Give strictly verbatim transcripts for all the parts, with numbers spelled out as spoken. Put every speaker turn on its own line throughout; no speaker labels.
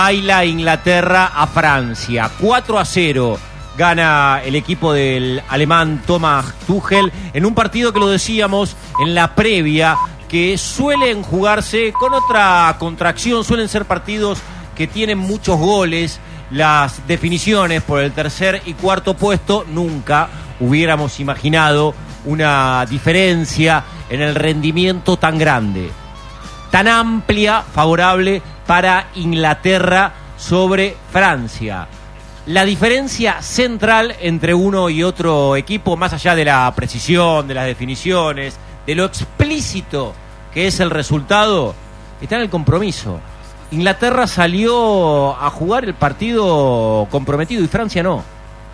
Baila Inglaterra a Francia. cuatro a cero gana el equipo del alemán Thomas Tuchel en un partido que, lo decíamos en la previa, que suelen jugarse con otra contracción. Suelen ser partidos que tienen muchos goles. Las definiciones por el tercer y cuarto puesto, nunca hubiéramos imaginado una diferencia en el rendimiento tan grande, tan amplia, favorable para Inglaterra sobre Francia. La diferencia central entre uno y otro equipo, más allá de la precisión, de las definiciones, de lo explícito que es el resultado, está en el compromiso. Inglaterra salió a jugar el partido comprometido y Francia no.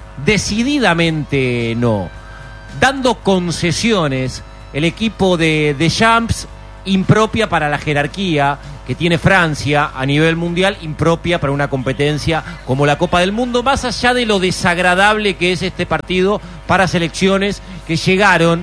Decididamente no. Dando concesiones, el equipo de Deschamps, impropia para la jerarquía que tiene Francia a nivel mundial, impropia para una competencia como la Copa del Mundo, más allá de lo desagradable que es este partido para selecciones que llegaron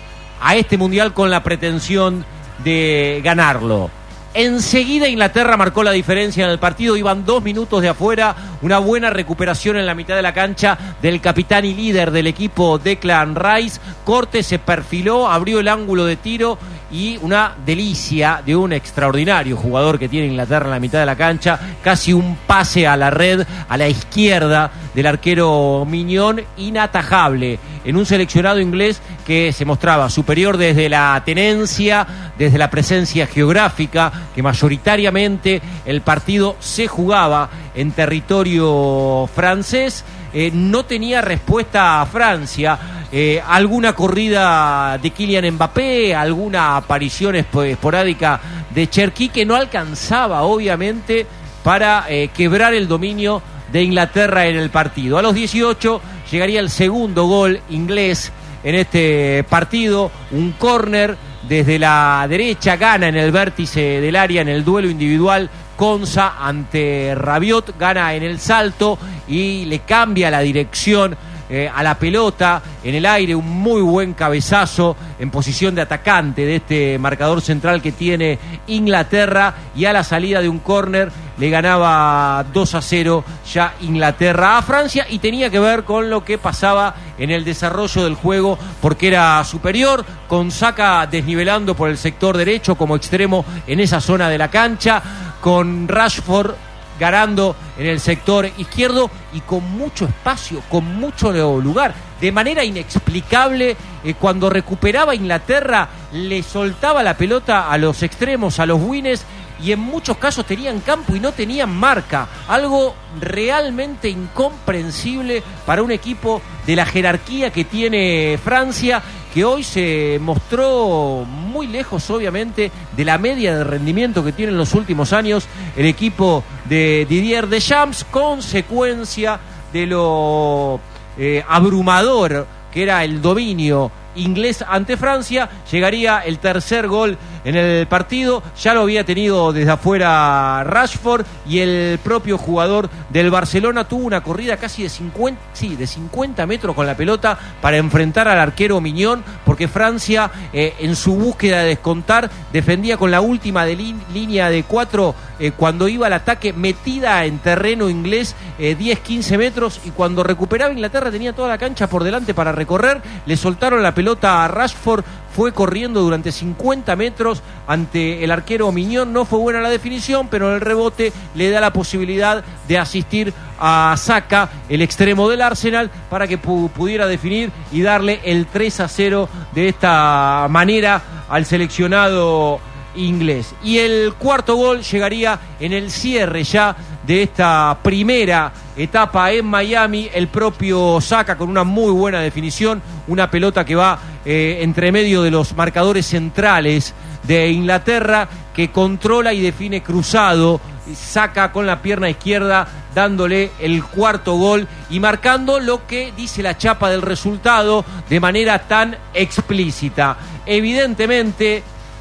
a este mundial con la pretensión de ganarlo. Enseguida Inglaterra marcó la diferencia en el partido, iban dos minutos de afuera, una buena recuperación en la mitad de la cancha del capitán y líder del equipo Declan Rice. Corte se perfiló, abrió el ángulo de tiro y una delicia de un extraordinario jugador que tiene Inglaterra en la mitad de la cancha, casi un pase a la red a la izquierda del arquero Mignon, inatajable en un seleccionado inglés que se mostraba superior desde la tenencia, desde la presencia geográfica, que mayoritariamente el partido se jugaba en territorio francés. Eh, no tenía respuesta a Francia. Eh, alguna corrida de Kylian Mbappé, alguna aparición esporádica de Cherki, que no alcanzaba obviamente para eh, quebrar el dominio de Inglaterra en el partido. A los dieciocho llegaría el segundo gol inglés en este partido, un córner desde la derecha, gana en el vértice del área en el duelo individual Konsa ante Rabiot, gana en el salto y le cambia la dirección eh, a la pelota en el aire. Un muy buen cabezazo en posición de atacante de este marcador central que tiene Inglaterra, y a la salida de un córner le ganaba dos a cero ya Inglaterra a Francia, y tenía que ver con lo que pasaba en el desarrollo del juego, porque era superior, con Saka desnivelando por el sector derecho como extremo en esa zona de la cancha, con Rashford ganando en el sector izquierdo y con mucho espacio, con mucho lugar. De manera inexplicable, eh, cuando recuperaba Inglaterra, le soltaba la pelota a los extremos, a los wingers, y en muchos casos tenían campo y no tenían marca. Algo realmente incomprensible para un equipo de la jerarquía que tiene Francia, que hoy se mostró muy lejos, obviamente, de la media de rendimiento que tiene en los últimos años el equipo de Didier Deschamps, consecuencia de lo eh, abrumador que era el dominio inglés ante Francia. Llegaría el tercer gol en el partido, ya lo había tenido desde afuera Rashford, y el propio jugador del Barcelona tuvo una corrida casi de cincuenta, sí, de cincuenta metros con la pelota para enfrentar al arquero Mignon, porque Francia eh, en su búsqueda de descontar defendía con la última de li- línea de cuatro eh, cuando iba al ataque, metida en terreno inglés eh, diez quince metros, y cuando recuperaba Inglaterra tenía toda la cancha por delante para recorrer. Le soltaron la pelota a Rashford, fue corriendo durante cincuenta metros ante el arquero Mignon. No fue buena la definición, pero el rebote le da la posibilidad de asistir a Saka, el extremo del Arsenal, para que pu- pudiera definir y darle el tres a cero de esta manera al seleccionado inglés. Y el cuarto gol llegaría en el cierre ya de esta primera etapa en Miami. El propio Saka con una muy buena definición, una pelota que va eh, entre medio de los marcadores centrales de Inglaterra, que controla y define cruzado. Saka con la pierna izquierda dándole el cuarto gol y marcando lo que dice la chapa del resultado de manera tan explícita. Evidentemente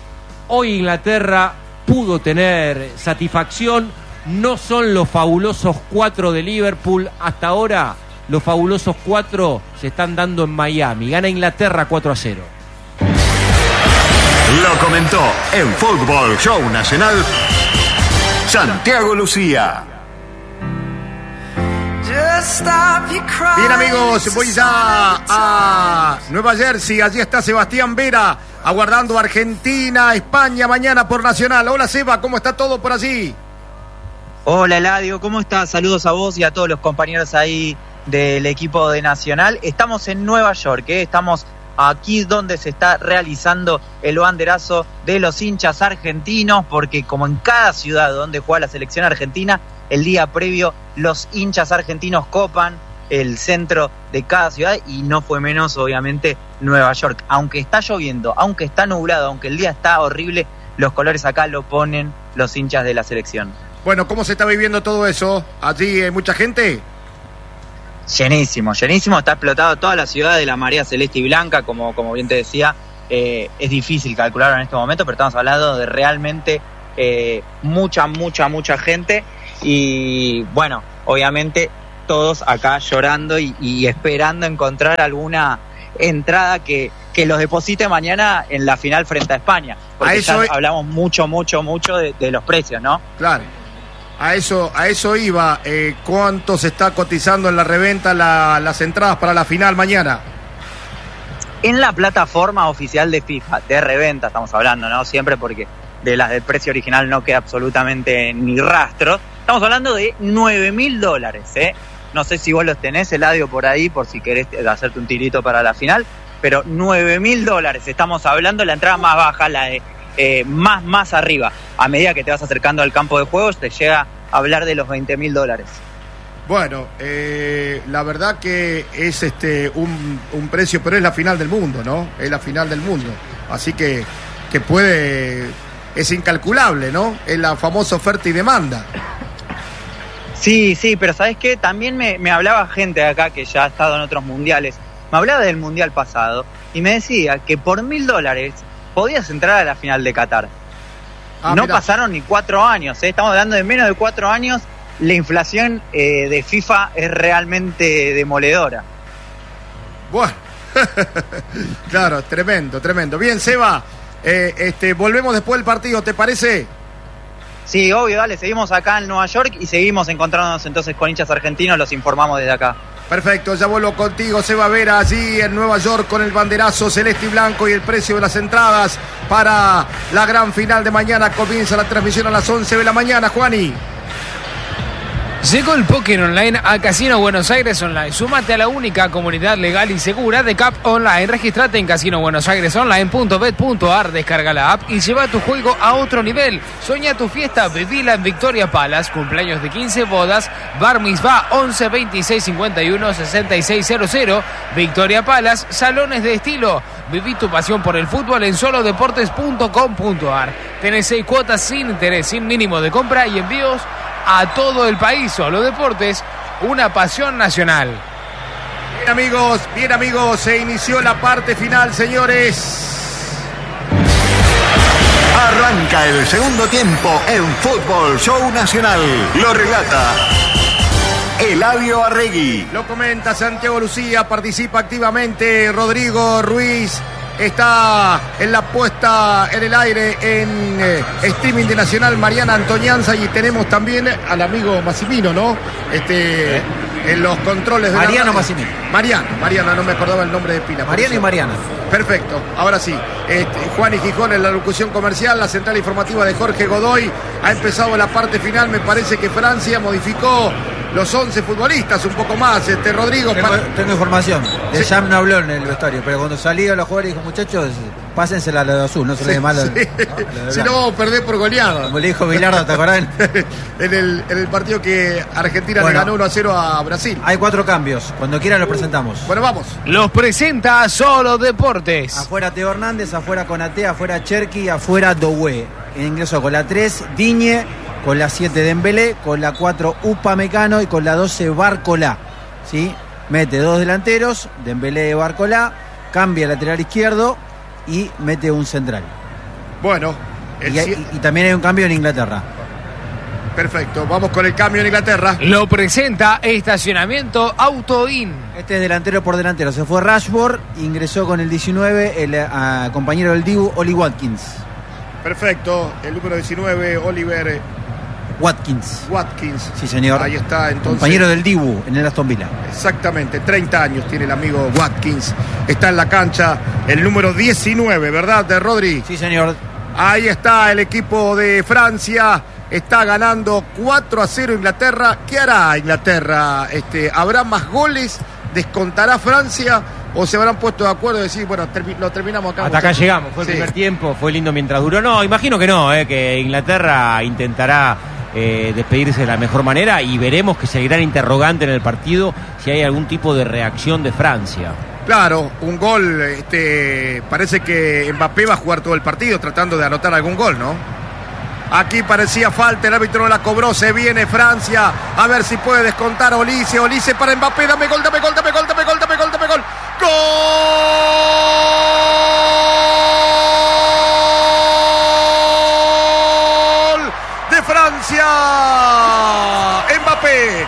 hoy Inglaterra pudo tener satisfacción. No son los fabulosos cuatro de Liverpool. Hasta ahora los fabulosos cuatro se están dando en Miami. Gana Inglaterra cuatro a cero.
Lo comentó en Fútbol Show Nacional Santiago Lucía. Bien, amigos, voy ya a Nueva Jersey. Allí está Sebastián Vera aguardando Argentina, España mañana por Nacional. Hola, Seba, ¿cómo está todo por allí?
Hola, Eladio, ¿cómo estás? Saludos a vos y a todos los compañeros ahí del equipo de Nacional. Estamos en Nueva York, ¿eh? Estamos aquí donde se está realizando el banderazo de los hinchas argentinos, porque como en cada ciudad donde juega la selección argentina, el día previo los hinchas argentinos copan el centro de cada ciudad, y no fue menos obviamente Nueva York. Aunque está lloviendo, aunque está nublado, aunque el día está horrible, los colores acá lo ponen los hinchas de la selección.
Bueno, ¿cómo se está viviendo todo eso? ¿Allí hay mucha gente?
Llenísimo, llenísimo, está explotado toda la ciudad de la marea celeste y blanca, como, como bien te decía. Eh, es difícil calcularlo en este momento, pero estamos hablando de realmente eh, mucha, mucha, mucha gente. Y bueno, obviamente todos acá llorando y, y esperando encontrar alguna entrada que, que los deposite mañana en la final frente a España. Porque a eso ya hablamos mucho, mucho, mucho de, de los precios, ¿no?
Claro. A eso, a eso iba. Eh, ¿Cuánto se está cotizando en la reventa la, las entradas para la final mañana?
En la plataforma oficial de FIFA, de reventa estamos hablando, ¿no? Siempre, porque de las del precio original no queda absolutamente ni rastro. Estamos hablando de nueve mil dólares, ¿eh? No sé si vos los tenés, Eladio, por ahí, por si querés hacerte un tirito para la final, pero nueve mil dólares estamos hablando, la entrada más baja, la de Eh, más, más arriba. A medida que te vas acercando al campo de juegos, te llega a hablar de los veinte mil dólares.
Bueno, eh, la verdad que es este un, un precio, pero es la final del mundo, ¿no? Es la final del mundo. Así que, que puede, es incalculable, ¿no? Es la famosa oferta y demanda.
Sí, sí, pero ¿sabés qué? También me, me hablaba gente de acá que ya ha estado en otros mundiales. Me hablaba del mundial pasado y me decía que por mil dólares podías entrar a la final de Qatar. Ah, no mirá. Pasaron ni cuatro años, ¿eh? Estamos hablando de menos de cuatro años. La inflación eh, de FIFA es realmente demoledora.
Bueno, claro, tremendo, tremendo. Bien, Seba, eh, este, volvemos después del partido, ¿te parece?
Sí, obvio, dale, seguimos acá en Nueva York y seguimos encontrándonos entonces con hinchas argentinos, los informamos desde acá.
Perfecto, ya vuelvo contigo, Seba Vera, allí en Nueva York con el banderazo celeste y blanco y el precio de las entradas para la gran final de mañana. Comienza la transmisión a las once de la mañana, Juani.
Llegó el póker online a Casino Buenos Aires Online. Súmate a la única comunidad legal y segura de C A P Online. Registrate en casino buenos aires online punto bet punto a r, descarga la app y lleva tu juego a otro nivel. Soña tu fiesta, vivila en Victoria Palace, cumpleaños de quince, bodas, bar mitzvah once veintiséis cincuenta y uno sesenta y seis cero cero. Victoria Palace, salones de estilo. Viví tu pasión por el fútbol en solo deportes punto com punto a r. Tenés seis cuotas sin interés, sin mínimo de compra y envíos a todo el país. Solo Deportes, una pasión nacional.
Bien, amigos, bien, amigos, se inició la parte final, señores.
Arranca el segundo tiempo en Fútbol Show Nacional. Lo relata Eladio Arregui.
Lo comenta Santiago Lucía, participa activamente Rodrigo Ruiz. Está en la puesta en el aire en eh, streaming de Nacional Mariana Antonianza, y tenemos también al amigo Massimino, ¿no? Este, ¿Eh? En los controles de
Mariano la... Massimino.
Mariano, Mariana, no me acordaba el nombre de pila.
Mariano y Mariana.
Perfecto, ahora sí. Este, Juan y Gijón en la locución comercial, la central informativa de Jorge Godoy. Ha empezado la parte final, me parece que Francia modificó los once futbolistas, un poco más, este Rodrigo.
Tengo, para... tengo información. De Jam no habló en el vestuario, pero cuando salieron los jugadores dijo, muchachos, pásensela a lo de azul, no se le dé mal.
Sí. ¿No? Si no vamos a perder por goleada.
Como le dijo Bilardo, ¿te acordás?
en, el, en el partido que Argentina bueno, le ganó uno a cero a Brasil.
Hay cuatro cambios, cuando quieran los presentamos.
Bueno, vamos.
Los presenta Solo Deportes.
Afuera Teo Hernández, afuera Konaté, afuera Cherki, afuera Doué. Ingreso con la tres, Diñe. Con la siete Dembélé, con la cuatro Upamecano y con la doce Barcolá. ¿Sí? Mete dos delanteros, Dembélé y Barcolá, cambia lateral izquierdo y mete un central.
Bueno.
Y, y, y también hay un cambio en Inglaterra.
Perfecto, vamos con el cambio en Inglaterra.
Lo presenta Estacionamiento Autoin.
Este es delantero por delantero. Se fue Rashford, ingresó con el diecinueve el uh, compañero del Dibu, Oli Watkins.
Perfecto, el número diecinueve, Oliver
Watkins.
Watkins.
Sí, señor.
Ahí está, entonces.
Compañero del Dibu en el Aston Villa.
Exactamente, treinta años tiene el amigo Watkins. Está en la cancha el número diecinueve, ¿verdad, de Rodri?
Sí, señor.
Ahí está el equipo de Francia. Está ganando cuatro a cero Inglaterra. ¿Qué hará Inglaterra? Este, ¿Habrá más goles? ¿Descontará Francia? ¿O se habrán puesto de acuerdo y decir, bueno, termi- lo terminamos acá?
Hasta acá llegamos, fue el
Sí.
primer tiempo, fue lindo mientras duró. No, imagino que no, eh, que Inglaterra intentará eh, despedirse de la mejor manera y veremos que seguirá el interrogante en el partido si hay algún tipo de reacción de Francia.
Claro, un gol, este, parece que Mbappé va a jugar todo el partido tratando de anotar algún gol, ¿no? Aquí parecía falta, el árbitro no la cobró, se viene Francia, a ver si puede descontar Olise, Olise para Mbappé, dame gol, dame gol, dame gol, dame gol, dame gol, dame gol, ¡gol! De Francia, Mbappé,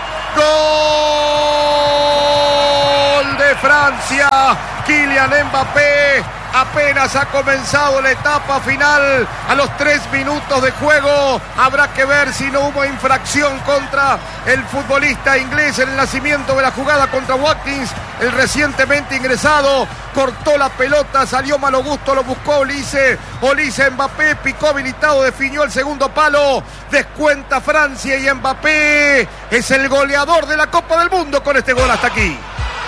gol de Francia, Kylian Mbappé. Apenas ha comenzado la etapa final, a los tres minutos de juego. Habrá que ver si no hubo infracción contra el futbolista inglés en el nacimiento de la jugada contra Watkins, el recientemente ingresado. Cortó la pelota, salió malo gusto, lo buscó Olise. Olise, Mbappé, picó habilitado, definió el segundo palo. Descuenta Francia y Mbappé es el goleador de la Copa del Mundo con este gol hasta aquí.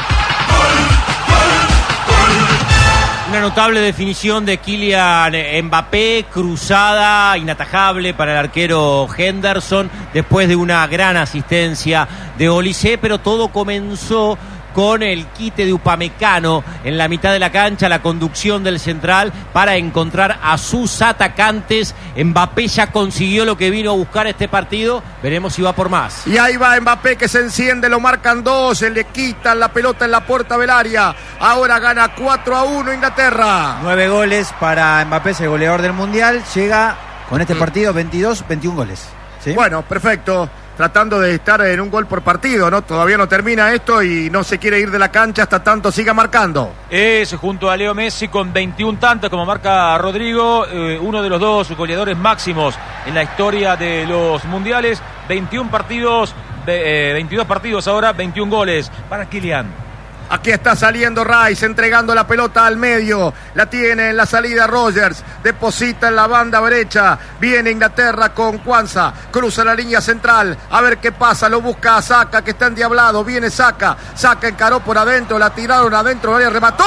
Una notable definición de Kylian Mbappé, cruzada, inatajable para el arquero Henderson, después de una gran asistencia de Olise, pero todo comenzó con el quite de Upamecano en la mitad de la cancha, la conducción del central para encontrar a sus atacantes. Mbappé ya consiguió lo que vino a buscar este partido, veremos si va por más.
Y ahí va Mbappé que se enciende, lo marcan dos, se le quitan la pelota en la puerta del área. Ahora gana cuatro a uno Inglaterra.
Nueve goles para Mbappé, es el goleador del Mundial. Llega con este partido veintidós, veintiún goles. ¿Sí?
Bueno, perfecto. Tratando de estar en un gol por partido, ¿no? Todavía no termina esto y no se quiere ir de la cancha hasta tanto siga marcando.
Es junto a Leo Messi con veintiún tantos, como marca Rodrigo, eh, uno de los dos goleadores máximos en la historia de los mundiales. veintiún partidos, eh, veintidós partidos ahora, veintiún goles para Kylian.
Aquí está saliendo Rice, entregando la pelota al medio. La tiene en la salida Rogers. Deposita en la banda derecha. Viene Inglaterra con Kwanza. Cruza la línea central. A ver qué pasa. Lo busca a Saka, que está endiablado. Viene Saka. Saka encaró por adentro. La tiraron adentro.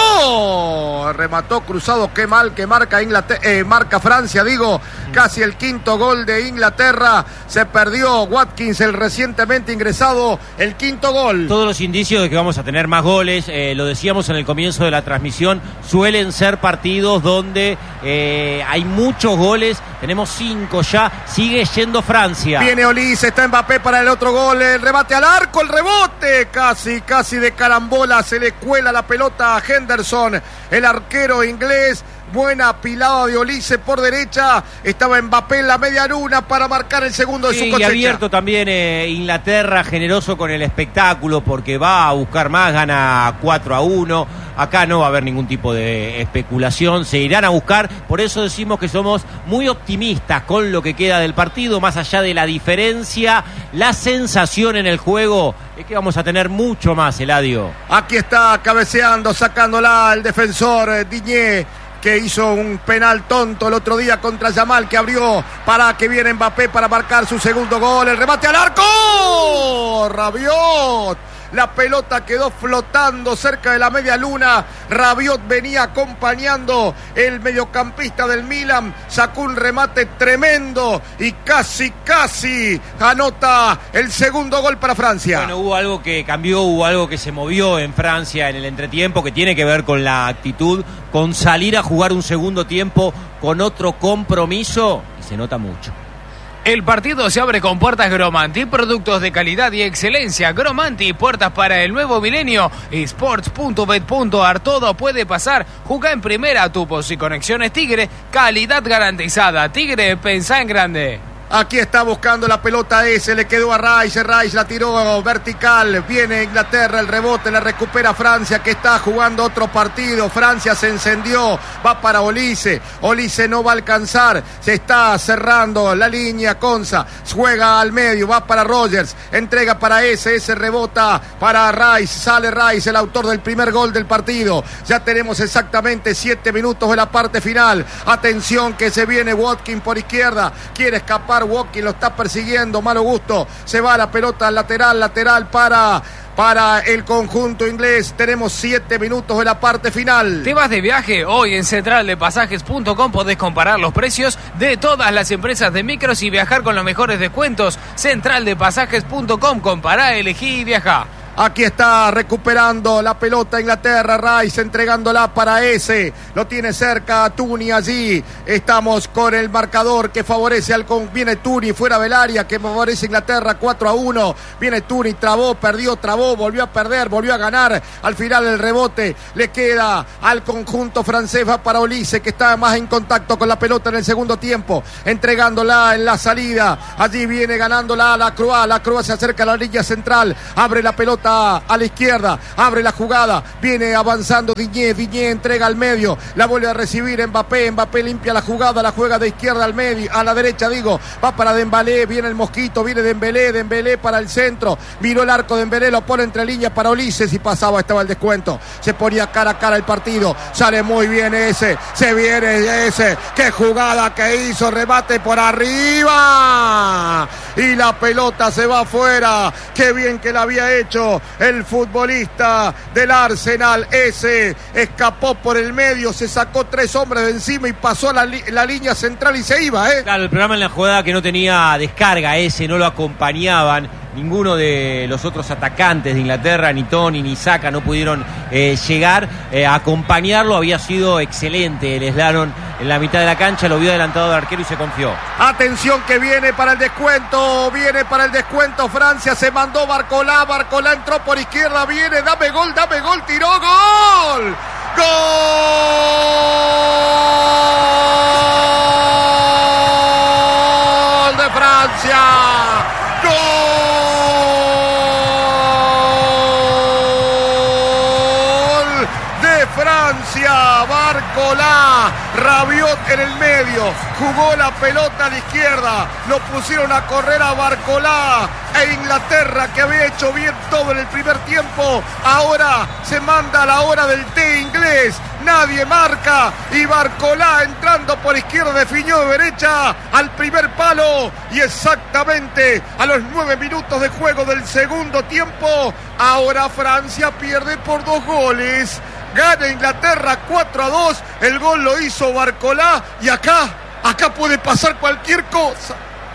Remató. Remató cruzado. Qué mal que marca Inglaterra. Eh, marca Francia, digo. Casi el quinto gol de Inglaterra. Se perdió Watkins, el recientemente ingresado. El quinto gol.
Todos los indicios de que vamos a tener más goles. Eh, lo decíamos en el comienzo de la transmisión, suelen ser partidos donde eh, hay muchos goles, tenemos cinco ya, sigue yendo Francia.
Viene Olise, está Mbappé para el otro gol, el rebate al arco, el rebote, casi, casi de carambola, se le cuela la pelota a Henderson, el arquero inglés. Buena pilada de Olise por derecha. Estaba Mbappé en la media luna para marcar el segundo de
Sí,
su cosecha.
y abierto también eh, Inglaterra, generoso con el espectáculo porque va a buscar más, gana cuatro a uno. Acá no va a haber ningún tipo de especulación, se irán a buscar. Por eso decimos que somos muy optimistas con lo que queda del partido, más allá de la diferencia. La sensación en el juego es que vamos a tener mucho más, Eladio.
Aquí está cabeceando, sacándola el defensor eh, Digne, que hizo un penal tonto el otro día contra Yamal, que abrió para que viene Mbappé para marcar su segundo gol. El remate al arco. Rabiot. La pelota quedó flotando cerca de la media luna. Rabiot venía acompañando el mediocampista del Milan. Sacó un remate tremendo y casi, casi anota el segundo gol para Francia.
Bueno, hubo algo que cambió, hubo algo que se movió en Francia en el entretiempo, que tiene que ver con la actitud, con salir a jugar un segundo tiempo con otro compromiso, y se nota mucho.
El partido se abre con puertas Gromanti, productos de calidad y excelencia. Gromanti, puertas para el nuevo milenio. Sports punto bet punto ar, todo puede pasar. Juega en primera, tupos y conexiones Tigre. Calidad garantizada. Tigre, pensá en grande.
Aquí está buscando la pelota ese, le quedó a Rice, Rice la tiró vertical, viene Inglaterra, el rebote, la recupera Francia que está jugando otro partido, Francia se encendió, va para Olise, Olise no va a alcanzar, se está cerrando la línea, Konsa, juega al medio, va para Rogers, entrega para ese, ese rebota para Rice, sale Rice, el autor del primer gol del partido, ya tenemos exactamente siete minutos de la parte final, atención que se viene Watkins por izquierda, quiere escapar Watkins, lo está persiguiendo, malo gusto, se va la pelota lateral, lateral para, para el conjunto inglés, tenemos siete minutos de la parte final.
¿Te vas de viaje? Hoy en central de pasajes punto com podés comparar los precios de todas las empresas de micros y viajar con los mejores descuentos. central de pasajes punto com, compará, elegí y viajá.
Aquí está recuperando la pelota Inglaterra, Rice entregándola para ese, lo tiene cerca Tuni allí, estamos con el marcador que favorece al con, viene Tuni fuera del área, que favorece Inglaterra cuatro a uno, viene Tuni, trabó, perdió, trabó, volvió a perder, volvió a ganar, al final el rebote le queda al conjunto francés, va para Olise que está más en contacto con la pelota en el segundo tiempo, entregándola en la salida, allí viene ganándola la Croix, la Croix se acerca a la línea central, abre la pelota a la izquierda, abre la jugada, viene avanzando Digne, Digne entrega al medio, la vuelve a recibir Mbappé, Mbappé limpia la jugada, la juega de izquierda al medio, a la derecha digo, va para Dembélé, viene el Mosquito, viene Dembélé, Dembélé para el centro, miró el arco de Dembélé, lo pone entre líneas para Ulises y pasaba, estaba el descuento, se ponía cara a cara el partido, sale muy bien ese, se viene ese, qué jugada que hizo, remate por arriba y la pelota se va afuera, qué bien que la había hecho el futbolista del Arsenal, ese escapó por el medio, se sacó tres hombres de encima y pasó la, li- la línea central y se iba, ¿eh?
Claro, el programa en la jugada que no tenía descarga, ese no lo acompañaban ninguno de los otros atacantes de Inglaterra, ni Tony ni Saka no pudieron eh, llegar eh, a acompañarlo, había sido excelente el slalom en la mitad de la cancha, lo vio adelantado del arquero y se confió.
Atención que viene para el descuento, viene para el descuento Francia, se mandó Barcolá, Barcolá entró por izquierda, viene, dame gol, dame gol, tiró, gol, gol de Francia, gol de Francia, Barcolá, Rabiot en el medio, jugó la pelota a la izquierda, lo pusieron a correr a Barcolá, e Inglaterra que había hecho bien todo en el primer tiempo, ahora se manda a la hora del té inglés, nadie marca y Barcolá entrando por izquierda definió de derecha al primer palo y exactamente a los nueve minutos de juego del segundo tiempo, ahora Francia pierde por dos goles. Gana Inglaterra cuatro a dos, el gol lo hizo Barcolá y acá, acá puede pasar cualquier cosa.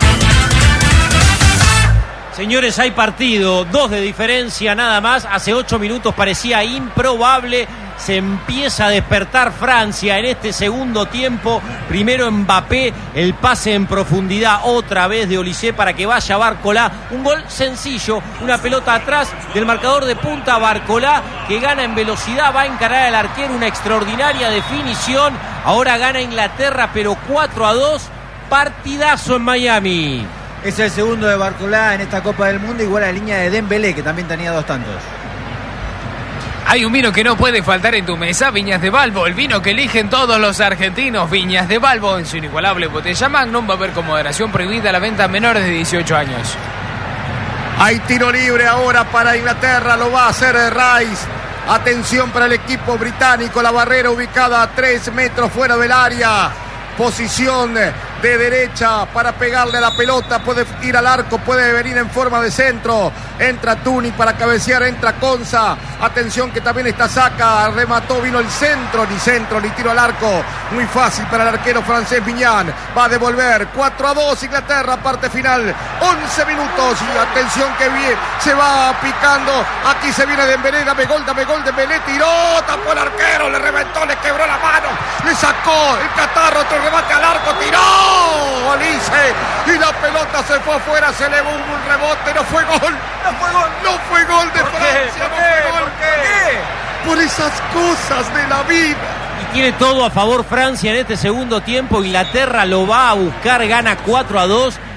Señores, hay partido, dos de diferencia nada más, hace ocho minutos parecía improbable, se empieza a despertar Francia en este segundo tiempo, primero Mbappé, el pase en profundidad otra vez de Olise para que vaya Barcolá, un gol sencillo, una pelota atrás del marcador de punta, Barcolá que gana en velocidad, va a encarar al arquero, una extraordinaria definición, ahora gana Inglaterra pero cuatro a dos, partidazo en Miami.
Es el segundo de Barcolá en esta Copa del Mundo, igual a la línea de Dembélé, que también tenía dos tantos.
Hay un vino que no puede faltar en tu mesa, Viñas de Balbo, el vino que eligen todos los argentinos. Viñas de Balbo, en su inigualable botella Magnum, va a haber con moderación prohibida la venta a menores de dieciocho años.
Hay tiro libre ahora para Inglaterra, lo va a hacer Rice. Atención para el equipo británico, la barrera ubicada a tres metros fuera del área. Posición de derecha para pegarle a la pelota, puede ir al arco, puede venir en forma de centro, entra Tuni para cabecear, entra Konsa, atención que también está Saka, remató, vino el centro, ni centro, ni tiro al arco, muy fácil para el arquero francés Viñán, va a devolver, cuatro a dos Inglaterra, parte final, once minutos, y atención que bien, se va picando, aquí se viene Dembélé, dame gol, dame gol, Dembélé, tiró, tapó el arquero, le reventó, le quebró la mano, le sacó el catarro, otro remate al arco, tiró, Olise, y la pelota se fue afuera, se elevó un rebote, no fue gol, no fue gol, no fue gol de Francia, no fue gol, ¿por qué? Por esas cosas de la vida.
Y tiene todo a favor Francia en este segundo tiempo, Inglaterra lo va a buscar, gana cuatro a dos,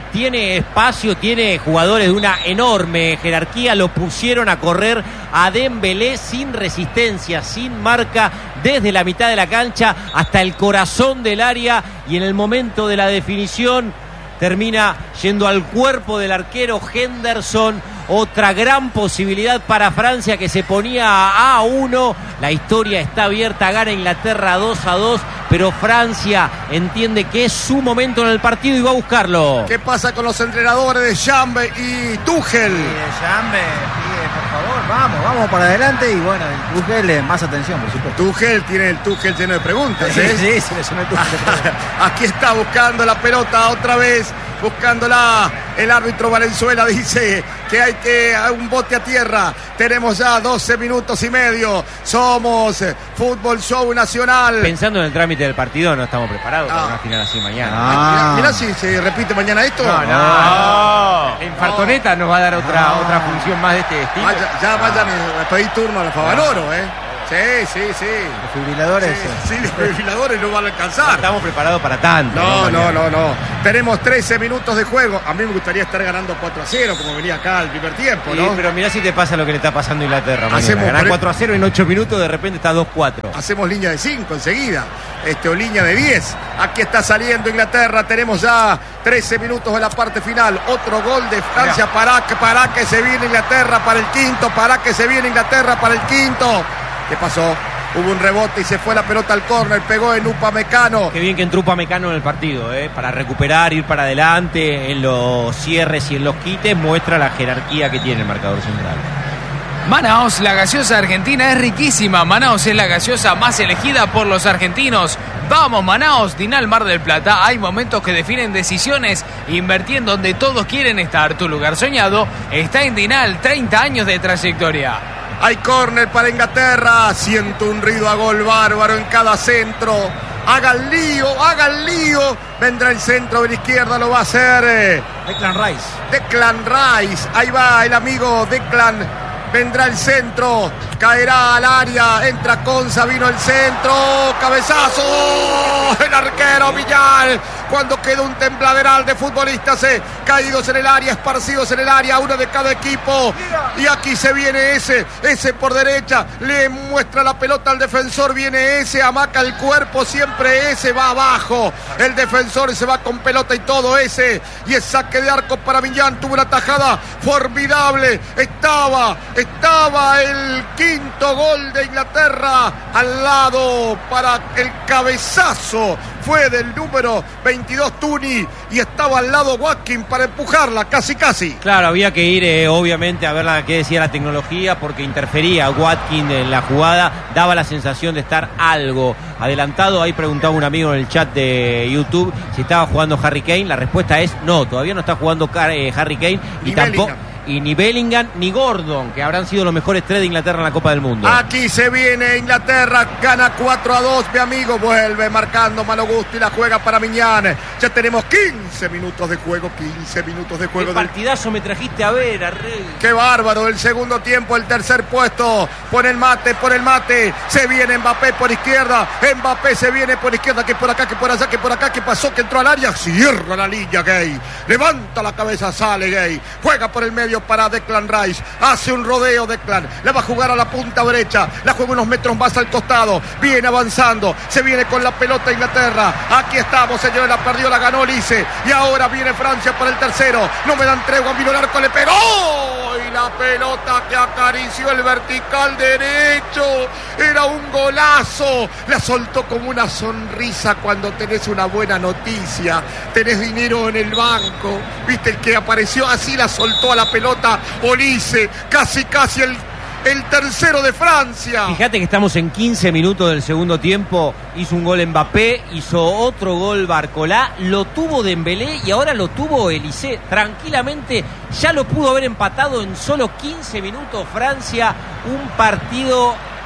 tiene espacio, tiene jugadores de una enorme jerarquía, lo pusieron a correr a Dembélé sin resistencia, sin marca, desde la mitad de la cancha hasta el corazón del área, y en el momento de la definición termina yendo al cuerpo del arquero Henderson. Otra gran posibilidad para Francia, que se ponía a uno. La historia está abierta, gana Inglaterra dos a dos, pero Francia entiende que es su momento en el partido y va a buscarlo.
¿Qué pasa con los entrenadores de Chambe y Tuchel?
Sí, Chambe, pide, por favor, vamos, vamos para adelante. Y bueno, el Tuchel, eh, más atención, por supuesto.
Tuchel tiene el Tuchel lleno de preguntas,
Sí,
¿eh?
sí, se le llenó el Tuchel.
Aquí está buscando la pelota otra vez, buscándola. El árbitro Valenzuela dice que hay que un bote a tierra. Tenemos ya doce minutos y medio. Somos Fútbol Show Nacional.
Pensando en el trámite del partido, no estamos preparados
No.
para una final así mañana.
Ah.
Mirá si se repite mañana esto.
No, no, no. En Fartoneta nos va a dar otra,
No.
otra función más de este estilo.
Vaya, ya vayan a pedir turno a la Favaloro, ¿eh? Sí, sí, sí.
Los fibriladores.
Sí,
eh.
sí, los desfibriladores no van a
No
alcanzar.
estamos preparados para tanto.
No, no,
Mañana.
no, no. Tenemos trece minutos de juego. A mí me gustaría estar ganando cuatro a cero, como venía acá el primer tiempo,
Sí,
¿no?
pero mirá si te pasa lo que le está pasando a Inglaterra. mañana.
Hacemos
Ganás
por-
cuatro a cero en ocho minutos, de repente está dos cuatro.
Hacemos línea de cinco enseguida, este, o línea de diez. Aquí está saliendo Inglaterra. Tenemos ya trece minutos de la parte final. Otro gol de Francia. Para que, para que se viene Inglaterra para el quinto. Para que se viene Inglaterra para el quinto. ¿Qué pasó? Hubo un rebote y se fue la pelota al córner. Pegó en Upamecano.
Qué bien que entró Upamecano en el partido, ¿eh? Para recuperar, ir para adelante en los cierres y en los quites, muestra la jerarquía que tiene el marcador central.
Manaos, la gaseosa argentina es riquísima. Manaos es la gaseosa más elegida por los argentinos. Vamos, Manaos, Dinal Mar del Plata. Hay momentos que definen decisiones. Invertí en donde todos quieren estar. Tu lugar soñado está en Dinal. treinta años de trayectoria.
Hay córner para Inglaterra. Siento un ruido a gol bárbaro en cada centro. Hagan lío, hagan lío. Vendrá el centro de la izquierda, lo va a hacer eh,
Declan Rice.
Declan Rice. Ahí va el amigo Declan. Vendrá el centro, caerá al área, entra Conza, vino el centro, cabezazo, el arquero Villar, cuando queda un tembladeral de futbolistas eh, caídos en el área, esparcidos en el área, uno de cada equipo, y aquí se viene ese, ese por derecha, le muestra la pelota al defensor, viene ese, amaca el cuerpo, siempre ese, va abajo, el defensor se va con pelota y todo ese, y es saque de arco para Millán, tuvo una tajada formidable, estaba... Estaba el quinto gol de Inglaterra al lado para el cabezazo. Fue del número veintidós Tuni y estaba al lado Watkins para empujarla, casi casi.
Claro, había que ir eh, obviamente a ver la, qué decía la tecnología, porque interfería Watkins en la jugada, daba la sensación de estar algo adelantado. Ahí preguntaba un amigo en el chat de YouTube si estaba jugando Harry Kane. La respuesta es no, todavía no está jugando eh, Harry Kane y
Ni
tampoco...
Bellingham.
Y ni Bellingham ni Gordon, que habrán sido los mejores tres de Inglaterra en la Copa del Mundo.
Aquí se viene Inglaterra, gana cuatro a dos, mi amigo, vuelve marcando Malo Gusto y la juega para Miñán. Ya tenemos quince minutos de juego, quince minutos de
Qué
juego. Del...
partidazo me trajiste a ver, Arregui.
Qué bárbaro, el segundo tiempo, el tercer puesto, pone el mate, pone el mate, se viene Mbappé por izquierda, Mbappé se viene por izquierda, que por acá, que por allá, que por acá, que pasó, que entró al área, cierra la línea Gay, levanta la cabeza, sale Gay, juega por el medio para Declan Rice, hace un rodeo Declan, le va a jugar a la punta derecha, la juega unos metros más al costado, viene avanzando, se viene con la pelota Inglaterra, aquí estamos señores, la perdió, la ganó Lice, y ahora viene Francia para el tercero, no me dan tregua, vino el arco, le pegó, y la pelota que acarició el vertical derecho, era un golazo, la soltó como una sonrisa cuando tenés una buena noticia, tenés dinero en el banco, viste el que apareció así, la soltó a la pelota Olise, casi casi el, el tercero de Francia.
Fíjate que estamos en quince minutos del segundo tiempo. Hizo un gol Mbappé, hizo otro gol Barcolá, lo tuvo Dembélé y ahora lo tuvo Elise. Tranquilamente ya lo pudo haber empatado en solo quince minutos Francia. Un partido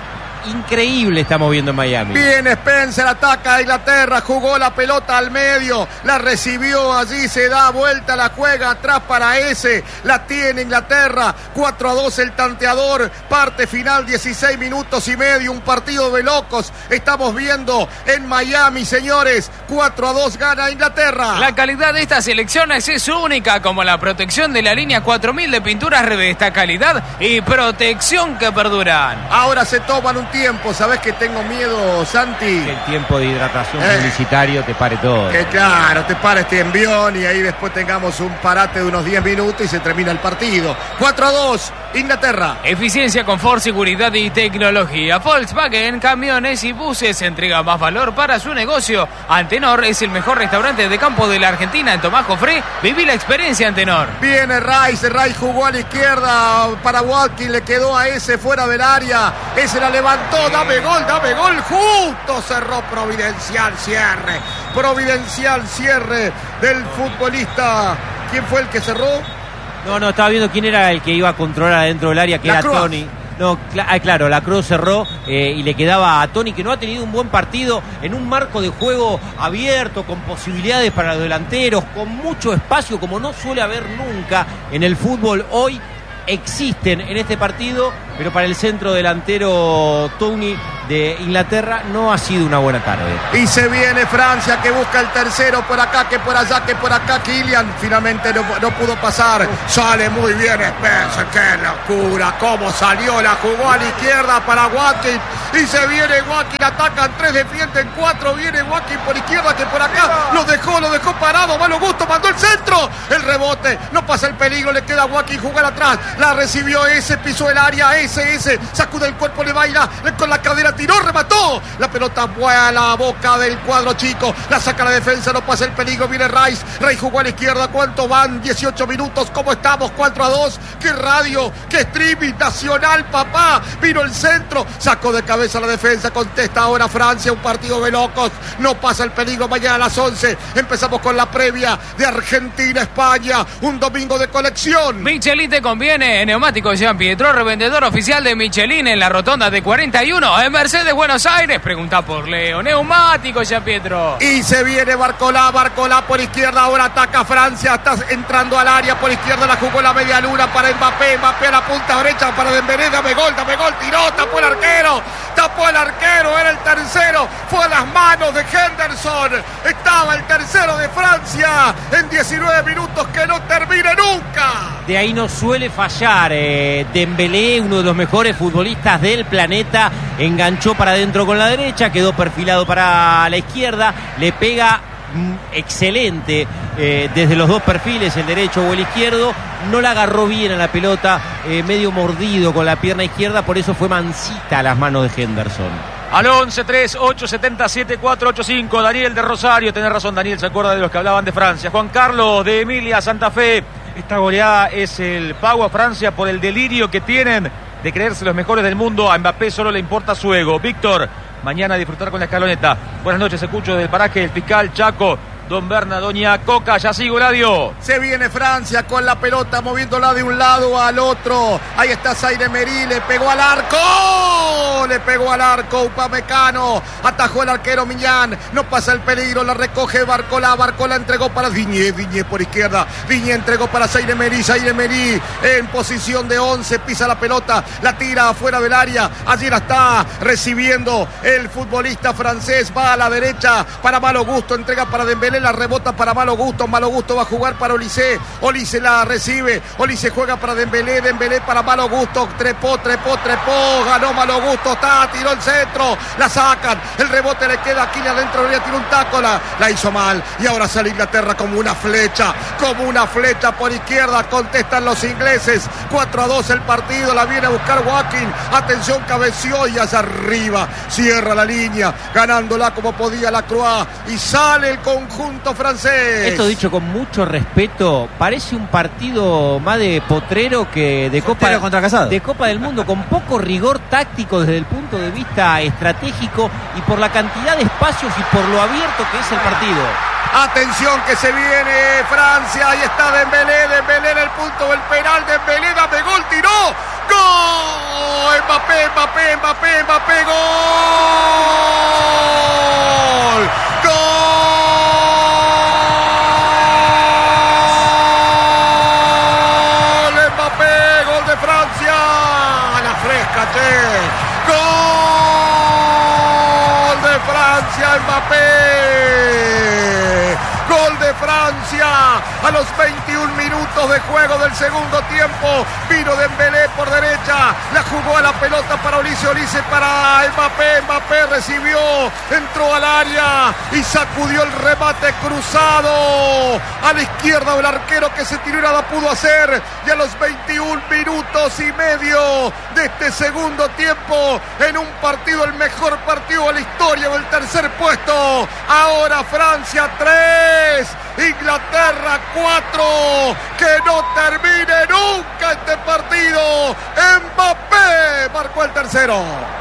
increíble estamos viendo en Miami.
Bien, Spencer ataca a Inglaterra, jugó la pelota al medio, la recibió allí, se da vuelta, la juega atrás para ese, la tiene Inglaterra, cuatro a dos el tanteador, parte final, dieciséis minutos y medio, un partido de locos, estamos viendo en Miami, señores, cuatro a dos gana Inglaterra.
La calidad de estas elecciones es única, como la protección de la línea cuatro mil de pinturas Revesta, calidad y protección que perduran.
Ahora se toman un tiempo, ¿sabés que tengo miedo, Santi?
Que el tiempo de hidratación
Eh.
publicitario te pare todo.
Que claro, te para este envión y ahí después tengamos un parate de unos diez minutos y se termina el partido. cuatro a dos, Inglaterra.
Eficiencia, confort, seguridad y tecnología. Volkswagen, camiones y buses entrega más valor para su negocio. Antenor es el mejor restaurante de campo de la Argentina en Tomás Jofré. Viví la experiencia Antenor.
Viene Rice, Rice jugó a la izquierda para Watkins, le quedó a ese fuera del área. Ese la levantó, dame gol, dame gol. Justo cerró Providencial, cierre. Providencial, cierre del futbolista. ¿Quién fue el que cerró?
No, no, estaba viendo quién era el que iba a controlar adentro del área, que
La
era
Cruz.
Tony. No, cl- ah, claro, la Cruz cerró eh, y le quedaba a Tony, que no ha tenido un buen partido en un marco de juego abierto, con posibilidades para los delanteros, con mucho espacio, como no suele haber nunca en el fútbol hoy. Existen en este partido, pero para el centro delantero Tony de Inglaterra no ha sido una buena tarde.
Y se viene Francia, que busca el tercero por acá, que por allá, que por acá. Kylian finalmente no, no pudo pasar. Sale muy bien Spencer, qué locura, cómo salió, la jugó a la izquierda para Watkins. Y se viene Watkins, atacan tres, defienden cuatro, viene Watkins por izquierda, que por acá lo dejó, lo dejó parado, malo gusto, mandó el centro, el rebote, no pasa el peligro, le queda a Watkins jugar atrás, la recibió ese, pisó el área, ese, ese, sacude el cuerpo, le baila, con la cadera tiró, remató, la pelota vuela a la boca del cuadro chico, la saca la defensa, no pasa el peligro, viene Rice, Rice jugó a la izquierda, ¿cuánto van? dieciocho minutos, ¿cómo estamos? cuatro a dos, qué radio, qué streaming nacional, papá, vino el centro, sacó de cabeza la defensa, contesta ahora Francia, un partido de locos, no pasa el peligro, mañana a las once, empezamos con la previa de Argentina-España, un domingo de colección.
Michelin te conviene. Neumáticos Jean Pietro, revendedor oficial de Michelin en la rotonda de cuarenta y uno en Mercedes, Buenos Aires. Pregunta por Leo. Neumáticos Jean Pietro.
Y se viene Barcolá, Barcolá por izquierda, ahora ataca Francia, está entrando al área por izquierda, la jugó la media luna para Mbappé, Mbappé a la punta derecha para Dembélé, dame gol, dame gol, tiró, tapó el arquero, tapó el arquero, era el tercero, fue a las manos de Henderson, estaba el tercero de Francia en diecinueve minutos, que no termine nunca.
De ahí no suele fallar eh, Dembélé, uno de los mejores futbolistas del planeta, enganchó para adentro con la derecha, quedó perfilado para la izquierda, le pega mm, excelente eh, desde los dos perfiles, el derecho o el izquierdo, no la agarró bien a la pelota, eh, medio mordido con la pierna izquierda, por eso fue mansita a las manos de Henderson.
Al once tres ocho siete siete cuatro ocho cinco, Daniel de Rosario, tenés razón Daniel, se acuerda de los que hablaban de Francia. Juan Carlos de Emilia, Santa Fe, esta goleada es el pago a Francia por el delirio que tienen de creerse los mejores del mundo. A Mbappé solo le importa su ego. Víctor, mañana a disfrutar con la escaloneta. Buenas noches, escucho del paraje del fiscal Chaco, Don Berna, Doña Coca, ya sigo, Ladio.
Se viene Francia con la pelota, moviéndola de un lado al otro. Ahí está Zaire Emery, le pegó al arco. Le pegó al arco Upamecano. Atajó el arquero Millán. No pasa el peligro, la recoge Barcola. Barcola entregó para Diñé. Diñé por izquierda. Diñé entregó para Zaire Emery. Zaire Emery en posición de once. Pisa la pelota, la tira afuera del área. Allí la está recibiendo el futbolista francés. Va a la derecha para Malo Gusto. Entrega para Dembélé. La rebota para Malo Gusto, Malo Gusto va a jugar para Olise, Olise la recibe, Olise juega para Dembélé, Dembélé para Malo Gusto, trepó, trepó, trepó, ganó Malo Gusto, está, tiró el centro, la sacan, el rebote le queda aquí adentro, le tira un taco, la, la hizo mal, y ahora sale Inglaterra como una flecha, como una flecha por izquierda, contestan los ingleses, cuatro a dos el partido, la viene a buscar Watkins, atención, cabeció y hacia arriba, cierra la línea, ganándola como podía la Croix, y sale el conjunto francés.
Esto dicho con mucho respeto, parece un partido más de potrero que de Copa,
contra Casado.
de Copa del Mundo, con poco rigor táctico desde el punto de vista estratégico y por la cantidad de espacios y por lo abierto que es el partido.
Atención que se viene Francia, ahí está Dembélé, Dembélé en el punto del penal, Dembélé, dame gol, tiró, ¡gol! Mbappé, Mbappé, Mbappé, Mbappé, gol. Gol. Mbappé, gol de Francia. A la fresca, che. Gol de Francia, Mbappé. Gol de Francia a los veintiún minutos de juego del segundo tiempo. Vino Dembélé por derecha, la jugó a la pelota para Olise, Olise para Mbappé. Mbappé recibió, entró al área y sacudió el remate cruzado a la izquierda del arquero, que se tiró y nada pudo hacer. Y a los veintiún minutos y medio de este segundo tiempo, en un partido, el mejor partido de la historia, del tercer puesto, ahora Francia tres, Inglaterra cuatro. Que no termine nunca este partido. Mbappé marcó el tercero.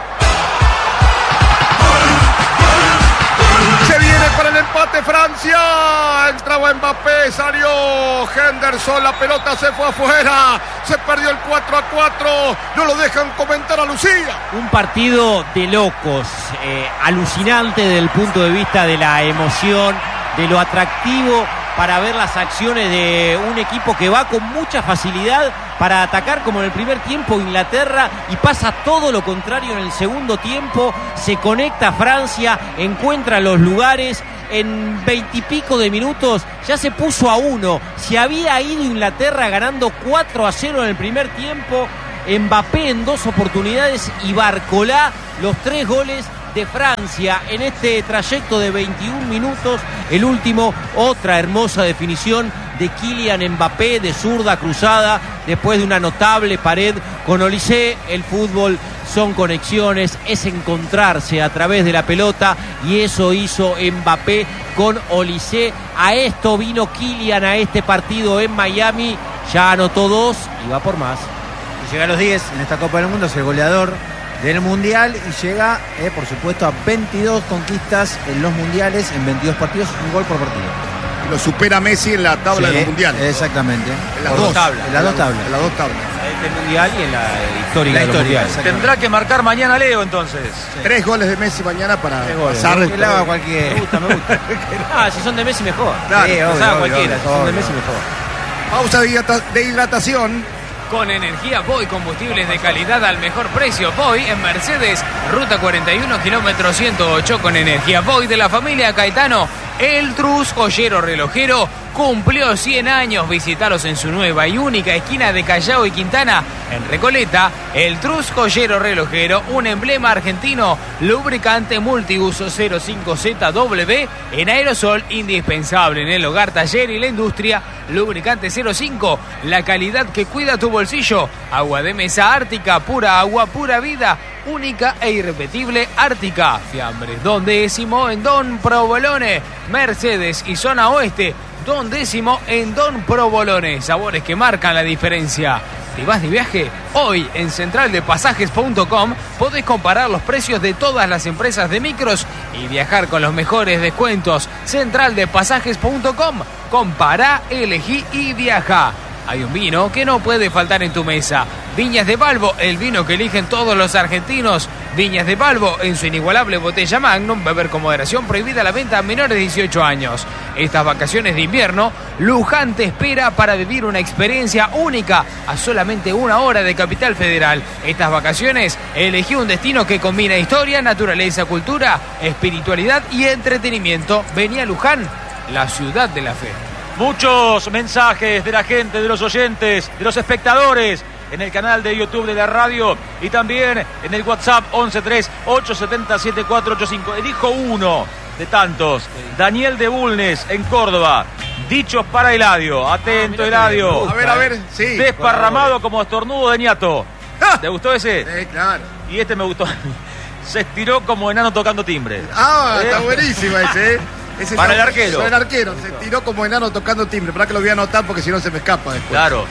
Se viene para el empate Francia. Entraba Mbappé, salió Henderson, la pelota se fue afuera. Se perdió el cuatro a cuatro. No lo dejan comentar a Lucía.
Un partido de locos, eh, alucinante desde el punto de vista de la emoción, de lo atractivo para ver las acciones de un equipo que va con mucha facilidad para atacar, como en el primer tiempo Inglaterra, y pasa todo lo contrario en el segundo tiempo. Se conecta Francia, encuentra los lugares, en veintipico de minutos ya se puso a uno. Se había ido Inglaterra ganando cuatro a cero en el primer tiempo. Mbappé en dos oportunidades y Barcolá los tres goles de Francia en este trayecto de veintiún minutos. El último, otra hermosa definición de Kylian Mbappé de zurda cruzada después de una notable pared con Olise. El fútbol son conexiones, es encontrarse a través de la pelota, y eso hizo Mbappé con Olise. A esto vino Kylian, a este partido en Miami. Ya anotó dos y va por más.
Y llega a los diez en esta Copa del Mundo, es el goleador del Mundial y llega, eh, por supuesto, a veintidós conquistas en los Mundiales, en veintidós partidos, un gol por partido.
Lo supera Messi en la tabla
Sí,
de los mundiales.
Exactamente.
En las
Por
dos
tablas. En las dos tablas.
En las dos tablas.
En el Mundial y en la histórica
La
de los
historia,
mundiales.
exactamente.
Tendrá que marcar mañana Leo entonces.
Tres goles de Messi mañana para
Tres goles,
pasar.
¿no?
Que la haga
Me
cualquier.
gusta, me gusta. Ah, si son de Messi mejor.
Claro.
Sí,
O
obvio,
sea,
obvio,
cualquiera, si son de
obvio.
Messi mejor.
Pausa de hidrata- de hidratación.
Con energía Voy, combustibles de calidad al mejor precio. Voy en Mercedes, ruta cuarenta y uno, kilómetro ciento ocho. Con energía Voy de la familia Caetano. El Trus, joyero relojero, cumplió cien años. Visitalos en su nueva y única esquina de Callao y Quintana, en Recoleta. El Trus, joyero relojero, un emblema argentino. Lubricante multiuso cero cinco Z W en aerosol, indispensable en el hogar, taller y la industria. Lubricante cero cinco, la calidad que cuida tu bolsillo. Agua de mesa Ártica, pura agua, pura vida. Única e irrepetible Ártica. Fiambres Don Décimo en Don Provolone. Mercedes y zona oeste, Don Décimo en Don Provolone. Sabores que marcan la diferencia. ¿Te vas de viaje? Hoy en central de pasajes punto com podés comparar los precios de todas las empresas de micros y viajar con los mejores descuentos. central de pasajes punto com. Compará, elegí y viaja. Hay un vino que no puede faltar en tu mesa. Viñas de Balbo, el vino que eligen todos los argentinos. Viñas de Balbo, en su inigualable botella Magnum, beber con moderación, prohibida la venta a menores de dieciocho años. Estas vacaciones de invierno, Luján te espera para vivir una experiencia única a solamente una hora de Capital Federal. Estas vacaciones, elegí un destino que combina historia, naturaleza, cultura, espiritualidad y entretenimiento. Vení a Luján, la ciudad de la fe.
Muchos mensajes de la gente, de los oyentes, de los espectadores en el canal de YouTube de la radio y también en el WhatsApp once tres ocho siete siete cuatro ocho cinco. Elijo uno de tantos. Daniel de Bulnes, en Córdoba. Dichos para Eladio. Atento,
Ah,
Eladio.
A ver, a ver. Sí.
Desparramado como estornudo de ñato.
¡Ja!
¿Te gustó ese?
Eh, claro.
Y este me gustó. Se estiró como enano tocando timbre.
Ah, está
Eh.
buenísimo ese, ¿eh? Ese
Para
está-
el arquero.
Para el arquero. Se tiró como enano tocando timbre. Para que lo voy a anotar porque si no se me escapa después.
Claro.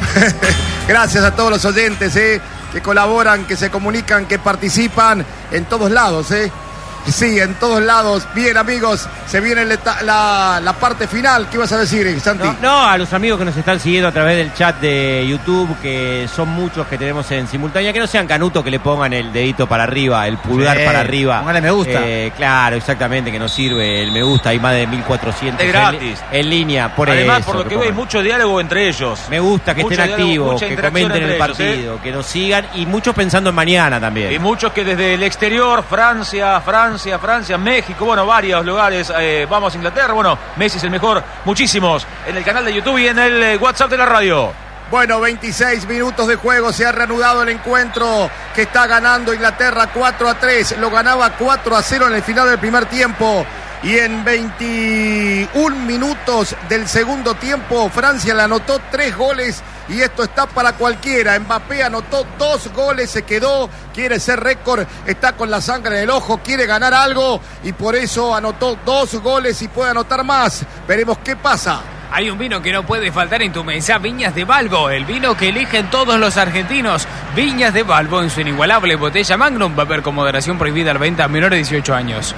Gracias a todos los oyentes, ¿eh? Que colaboran, que se comunican, que participan en todos lados, ¿eh? Sí, en todos lados. Bien, amigos, se viene la, la, la parte final. ¿Qué vas a decir, Santi?
No, no, a los amigos que nos están siguiendo a través del chat de YouTube, que son muchos que tenemos en simultánea, que no sean canutos, que le pongan el dedito para arriba, el pulgar
Sí,
para arriba.
póngale me gusta.
Eh, claro, exactamente, que nos sirve el me gusta. Hay más de mil cuatrocientos
Es gratis.
En, en línea, por
Además,
eso.
por lo que veo, hay
pongan.
mucho diálogo entre ellos.
Me gusta que
Mucho
estén
diálogo,
activos,
mucha
que
interacción
comenten el
entre ellos,
partido,
¿eh?
que nos sigan y muchos pensando en mañana también.
Y muchos que desde el exterior, Francia, Francia, Francia, México, bueno, varios lugares, eh, vamos a Inglaterra, bueno, Messi es el mejor, muchísimos, en el canal de YouTube y en el eh, WhatsApp de la radio.
Bueno, veintiséis minutos de juego, se ha reanudado el encuentro que está ganando Inglaterra cuatro a tres, lo ganaba cuatro a cero en el final del primer tiempo. Y en veintiún minutos del segundo tiempo, Francia le anotó tres goles y esto está para cualquiera. Mbappé anotó dos goles, se quedó, quiere ser récord, está con la sangre en el ojo, quiere ganar algo y por eso anotó dos goles y puede anotar más. Veremos qué pasa.
Hay un vino que no puede faltar en tu mesa, Viñas de Balbo, el vino que eligen todos los argentinos. Viñas de Balbo en su inigualable botella Magnum, va a haber con moderación prohibida la venta a menores de dieciocho años.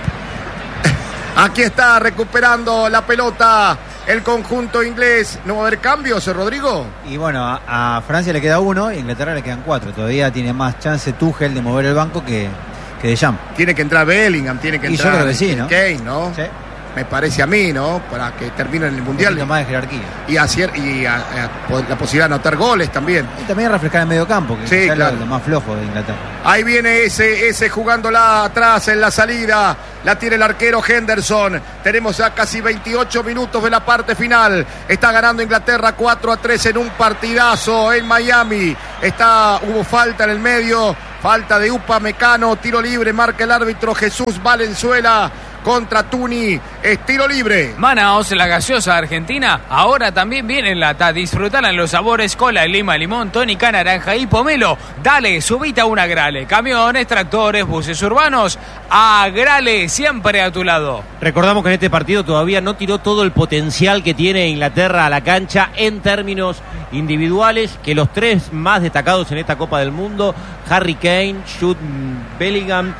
Aquí está recuperando la pelota el conjunto inglés. ¿No va a haber cambios, Rodrigo?
Y bueno, a, a Francia le queda uno y a Inglaterra le quedan cuatro. Todavía tiene más chance Tuchel de mover el banco que, que Deschamps.
Tiene que entrar Bellingham, tiene que
Y yo
entrar
creo que sí, ¿no?
Kane, ¿no?
Sí.
Me parece a mí, ¿no? Para que termine en el
Un
Mundial.
poquito más de jerarquía.
Y, hacer, y a, a, la posibilidad de anotar goles también.
Y también refrescar el medio campo, que
Sí,
es
claro.
lo, lo más flojo de Inglaterra.
Ahí viene ese, ese jugándola atrás en la salida. La tiene el arquero Henderson. Tenemos ya casi veintiocho minutos de la parte final. Está ganando Inglaterra cuatro a tres en un partidazo en Miami. Está, hubo falta en el medio. Falta de Upamecano. Tiro libre, marca el árbitro Jesús Valenzuela contra Tuni. Es tiro libre.
Manaos, la gaseosa argentina, ahora también viene en lata. Disfrutala en los sabores cola, lima, limón, tónica, naranja y pomelo. Dale, subite a una Grale. Camiones, tractores, buses urbanos. A Grale, siempre a tu lado.
Recordamos que en este partido todavía no tiró todo el potencial que tiene Inglaterra a la cancha en términos individuales, que los tres más destacados en esta Copa del Mundo, Harry Kane, Jude Bellingham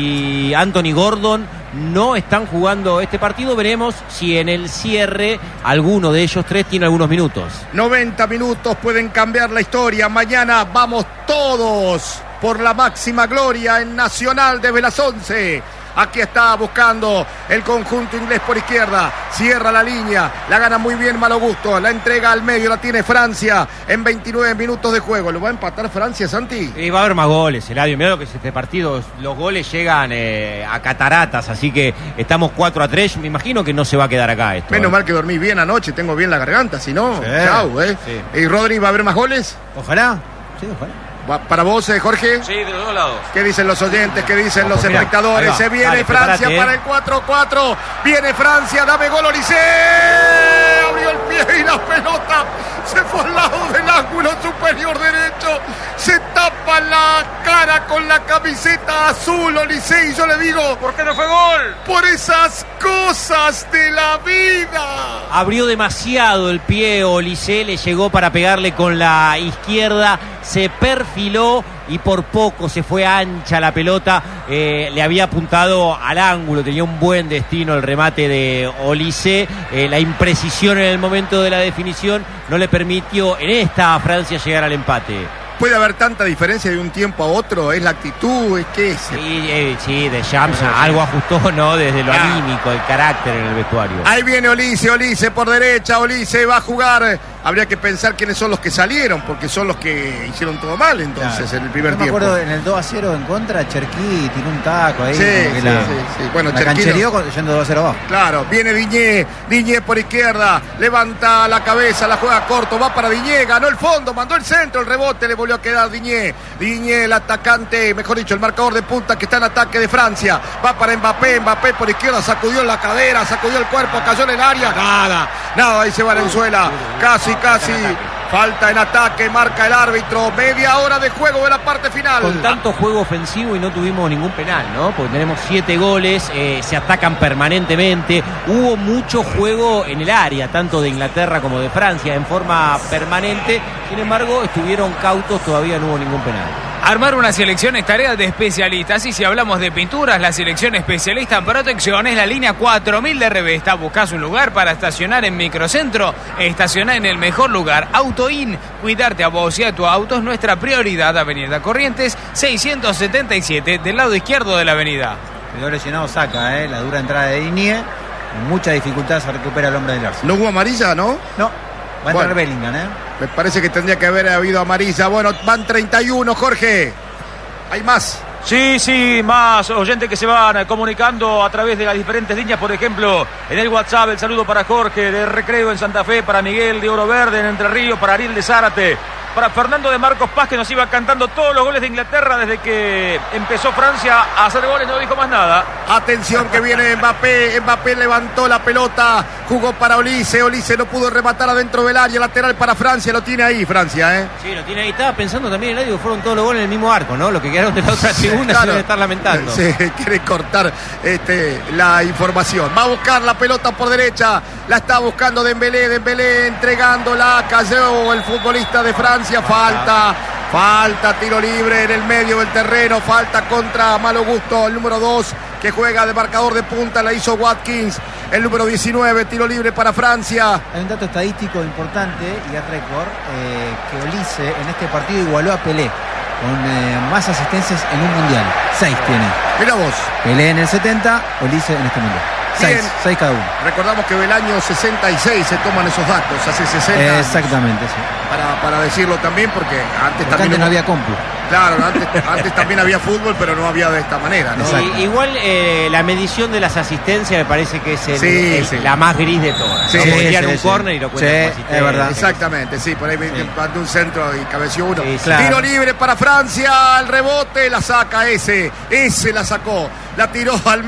y Anthony Gordon, no están jugando este partido. Veremos si en el cierre alguno de ellos tres tiene algunos minutos.
noventa minutos pueden cambiar la historia. Mañana vamos todos por la máxima gloria en Nacional desde las once. Aquí está buscando el conjunto inglés por izquierda. Cierra la línea. La gana muy bien Malo Gusto. La entrega al medio. La tiene Francia en veintinueve minutos de juego. ¿Lo va a empatar Francia, Santi?
Y va a haber más goles, Eladio. Mirá lo que es este partido. Los goles llegan eh, a cataratas. Así que estamos cuatro a tres. Me imagino que no se va a quedar acá esto.
Menos
eh.
mal que dormí bien anoche. Tengo bien la garganta. Si no,
Sí.
chau, ¿eh?
Sí.
¿Y Rodri, va a haber más goles?
Ojalá. Sí, ojalá.
Va- Para vos, eh, Jorge.
Sí, de los dos lados.
¿Qué dicen los oyentes? ¿Qué dicen los
Mirá,
espectadores?
ahí va.
Se viene
Dale,
Francia
prepárate,
para
eh.
el cuatro cuatro. Viene Francia, dame gol, Olise. Abrió el pie y la pelota se fue al lado del ángulo superior derecho. Se tapa la cara con la camiseta azul, Olise. Y yo le digo,
¿Por qué no fue gol?
por esas cosas de la vida.
Abrió demasiado el pie Olise, le llegó para pegarle con la izquierda, se perfiló y por poco se fue ancha la pelota. Eh, le había apuntado al ángulo, tenía un buen destino el remate de Olise. Eh, la imprecisión en el momento de la definición no le permitió en esta a Francia llegar al empate.
¿Puede haber tanta diferencia de un tiempo a otro? ¿Es la actitud? ¿Es qué es?
Sí, eh, sí, de Shams algo ajustó, ¿no? Desde lo
Ah.
anímico, el carácter en el vestuario.
Ahí viene Olise, Olise por derecha, Olise va a jugar. Habría que pensar quiénes son los que salieron, porque son los que hicieron todo mal entonces
Claro.
en el primer
Yo me
tiempo.
acuerdo en el dos a cero en contra, Cherquí tiró un taco ahí.
Sí,
como que
sí,
la,
sí, sí. Bueno,
la
Cherquí
canchereó
no.
con- yendo dos a cero abajo.
Claro, viene Diñé, Diñé por izquierda, levanta la cabeza, la juega corto, va para Diñé, ganó el fondo, mandó el centro, el rebote, le volvió a quedar Diñé. Diñé, el atacante, mejor dicho, el marcador de punta que está en ataque de Francia. Va para Mbappé, Mbappé por izquierda, sacudió la cadera, sacudió el cuerpo, cayó en el área, nada, nada, ahí se va Valenzuela, casi, casi. Falta en ataque, marca el árbitro, media hora de juego de la parte final.
Con tanto juego ofensivo y no tuvimos ningún penal, ¿no? Porque tenemos siete goles, eh, se atacan permanentemente. Hubo mucho juego en el área, tanto de Inglaterra como de Francia, en forma permanente. Sin embargo, estuvieron cautos, todavía no hubo ningún penal.
Armar una selección es tarea de especialistas y si hablamos de pinturas, la selección especialista en protección es la línea cuatro mil de Revesta. ¿Buscas un lugar para estacionar en Microcentro? Estaciona en el mejor lugar, AutoIn. Cuidarte a vos y a tu auto es nuestra prioridad. Avenida Corrientes seiscientos setenta y siete, del lado izquierdo de la avenida.
Quedó lesionado Saca, ¿eh? La dura entrada de Digne. Con mucha dificultad se recupera el hombre del Arsenal.
¿No hubo amarilla, no?
No, va a
Bueno.
entrar Bellingham, ¿eh?
Me parece que tendría que haber habido amarilla. Bueno, van treinta y uno, Jorge. Hay más.
Sí, sí, más oyentes que se van comunicando a través de las diferentes líneas. Por ejemplo, en el WhatsApp, el saludo para Jorge de Recreo en Santa Fe, para Miguel de Oro Verde en Entre Ríos, para Ariel de Zárate, para Fernando de Marcos Paz, que nos iba cantando todos los goles de Inglaterra desde que empezó Francia a hacer goles, no dijo más nada.
Atención que viene Mbappé. Mbappé levantó la pelota, jugó para Olise. Olise no pudo rematar adentro del área. Lateral para Francia, lo tiene ahí Francia, ¿eh?
Sí, lo tiene ahí. Estaba pensando también en el audio que fueron todos los goles en el mismo arco, ¿no? Lo que quedaron de la otra tribuna
Claro.
se deben estar lamentando.
Se quiere cortar este, la información. Va a buscar la pelota por derecha. La está buscando Dembélé. Dembélé entregándola. Cayó el futbolista de Francia. Falta. Falta. Tiro libre en el medio del terreno. Falta contra Malo Gusto. El número dos que juega de marcador de punta. La hizo Watkins. El número diecinueve. Tiro libre para Francia.
Hay un dato estadístico importante y es récord, eh, que Olise en este partido igualó a Pelé con eh, más asistencias en un mundial. Seis tiene.
Mira vos.
Pelé en el setenta, Olise en este mundial. Seis,
Bien.
seis cada uno.
Recordamos que del año sesenta y seis se toman esos datos. Hace sesenta
Eh,
años.
exactamente, sí.
Para, para decirlo también, porque antes
Porque
también
antes no
hubo-
había compu.
Claro, antes, antes también había fútbol, pero no había de esta manera, ¿no?
Exacto.
Y- igual eh, la medición de las asistencias me parece que es el-
Sí,
el-
sí.
la más gris de todas.
Sí,
¿no? Porque tiran
sí,
un
sí.
córner y lo cuentan
Sí,
como
es
asistencia.
verdad.
Exactamente, sí, por ahí
Sí.
mandó un centro y cabeció uno.
Sí,
claro.
Tiro libre para Francia, el rebote, la saca ese, ese la sacó, la tiró al